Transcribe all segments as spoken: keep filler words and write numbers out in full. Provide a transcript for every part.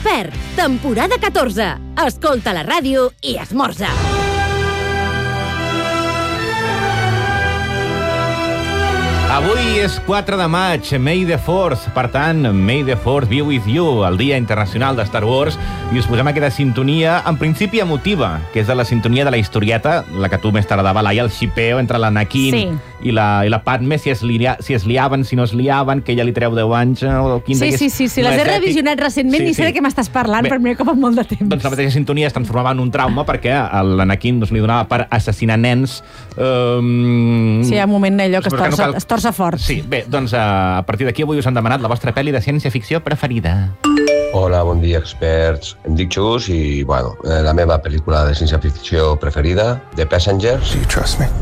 Expert, temporada catorze. Escolta la ràdio i esmorza. Avui és quatre de maig, May the fourth. Per tant, May the fourth be with you, el Dia Internacional de Star Wars. I us posem aquesta sintonia, en principi emotiva, que és de la sintonia de la historieta, la que tu més t'agradava, Laia, el xipeo entre l'Anakin sí. i, la, i la Padme, si es, lia, si es liaven, si no es liaven, que ella li treu deu anys o quinze. Sí, sí, sí, sí. Les he revisionat recentment sí, i sé sí. de què m'estàs parlant, Bé, per primer cop en molt de temps. Doncs la mateixa sintonia es transformava en un trauma perquè l'Anakin doncs, li donava per assassinar nens. Um... Sí, hi ha un moment allò que es torça, cal... es torça fort. Sí, bé, doncs a partir d'aquí avui us han demanat la vostra pel·li de ciència-ficció preferida. Hola, bon dia, experts. Em dic Xus i, bueno, la meva pel·lícula de ciència-ficció preferida, The Passengers. Do you trust me?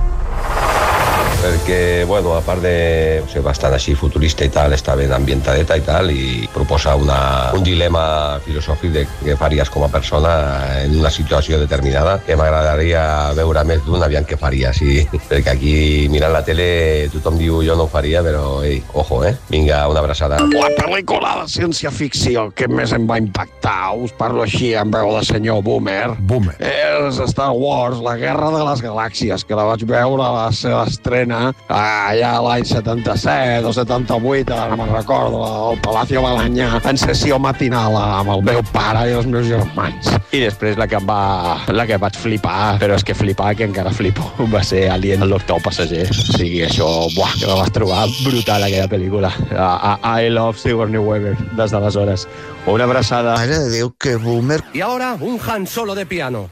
Perquè, bueno, a part de ser bastant així futurista i tal, està ben ambientadeta i tal, i proposa una, un dilema filosòfic de què faries com a persona en una situació determinada, que m'agradaria veure més d'un, aviam què faria, sí. Perquè aquí, mirant la tele, tothom diu jo no ho faria, però, ei, ojo, eh? Vinga, una abraçada. La pel·lícula de ciència-ficció que més em va impactar, us parlo així en veu de senyor Boomer, Boomer. és Star Wars, la Guerra de les Galàxies, que la vaig veure a la seva estrena allà l'any setanta-set o setanta-vuit, ara no me'n recordo, al Palacio Balanyà, en sessió matinal amb el meu pare i els meus germans. I després la que em va... la que vaig flipar, però és que flipar, que encara flipo, va ser Alien, el doctor passager. O sigui, això, buah, que la vas trobar brutal, aquella pel·lícula. I, I love Sigourney Weaver, des d'aleshores. Una abraçada. Mare de Déu, que boomer. Y ahora, un Han Solo de piano.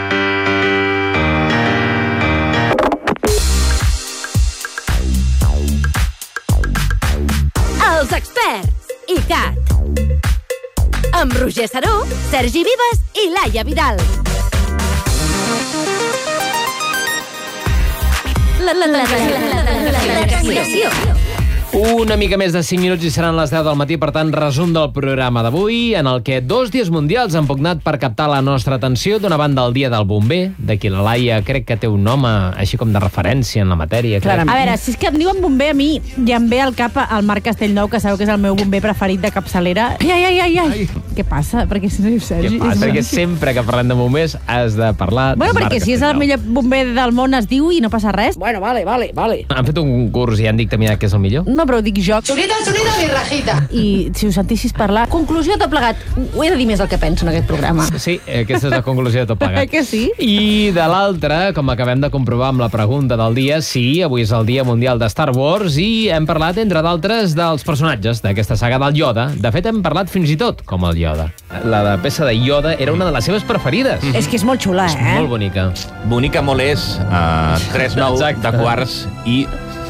Els experts, I C A T. Amb Roger Saró, Sergi Vives i Laia Vidal. La, la, la, la, la, la, la, la, la, Una mica més de cinc minuts i seran les deu del matí, per tant, resum del programa d'avui, en el que dos dies mundials han pugnat per captar la nostra atenció. D'una banda, el dia del bomber, de qui la Laia crec que té un nom així com de referència en la matèria. Clar, a veure, si és que em diuen bomber, a mi ja em ve al cap el Marc Castellnou, que sabeu que és el meu bomber preferit de capçalera. Ai, ai, ai, ai, ai. Què passa? Perquè si no diu Sergi... Què passa? Perquè sempre que parlem de bombers has de parlar... Bueno, perquè si és el millor bomber del món es diu i no passa res. Bueno, vale, vale, vale. Han fet un concurs i han dictaminat què és el millor? No, però ho dic jo. Sonido, sonido, mi rajita. I si us sentissis parlar... Conclusió de tot plegat. Ho he de dir més el que penso en aquest programa. Sí, aquesta és la conclusió de tot plegat. Que sí? I de l'altra, com acabem de comprovar amb la pregunta del dia, sí, avui és el Dia Mundial de Star Wars i hem parlat, entre d'altres, dels personatges d'aquesta saga del Yoda. De fet, hem parlat fins i tot com el Yoda. La de peça de Yoda era una de les seves preferides. Mm. És que és molt xula, eh? És molt bonica. Bonica molt és, uh, tres nou de quarts i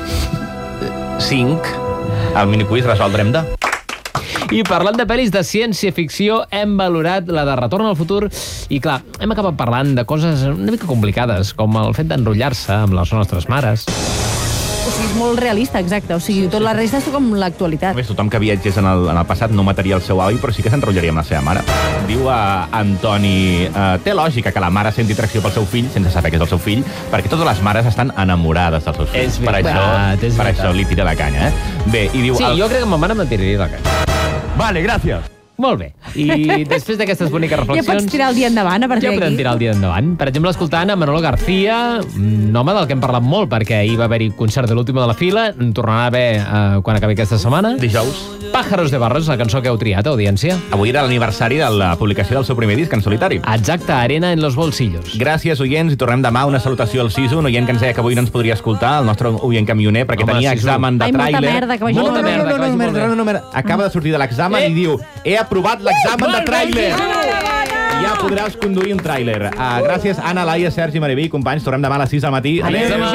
cinc. El miniquiz resoldrem de... I parlant de pel·lis de ciència-ficció, hem valorat la de Retorn al futur i, clar, hem acabat parlant de coses una mica complicades, com el fet d'enrotllar-se amb les nostres mares. O sigui, és molt realista, exacte. O sigui, tot la resta és com l'actualitat. Només tothom que viatgés en el, en el passat no mataria el seu avi, però sí que s'enrotllaria amb la seva mare. Diu a Antoni, eh, té lògica que la mare senti atracció pel seu fill sense saber que és el seu fill, perquè totes les mares estan enamorades dels seus fills. És veritat, per això, és per veritat. això li tira la canya, eh? Bé, i diu... Sí, el... jo crec que ma mare me tiraria la canya. Vale, gràcies. Molt bé. I després d'aquestes boniques reflexions... Ja pots tirar el dia endavant, a partir ja d'aquí. Ja podem tirar el dia endavant. Per exemple, escoltant a Manolo García, un home del que hem parlat molt, perquè ahir va haver-hi concert de l'última de la fila, en tornarà a haver eh, quan acabi aquesta setmana. Dijous. Pájaros de Barros, la cançó que heu triat, audiència. Avui era l'aniversari de la publicació del seu primer disc en solitari. Exacte, Arena en los bolsillos. Gràcies, oients, i tornem demà. Una salutació al Sisu, un oient que ens deia que avui no ens podria escoltar, el nostre oient camioner, perquè Home, tenia Sisu. examen de Ai, molta tràiler. merda, que vagi Molta molt bé. merda, que vagi molt bé. No, no, no, acaba de sortir de l'examen i diu, he aprovat l'examen de tràiler. Ja podràs conduir un tràiler. Uh, gràcies, Anna, Laia, Sergi, Mariví, companys. Tornem demà a les sis del matí. Adéu.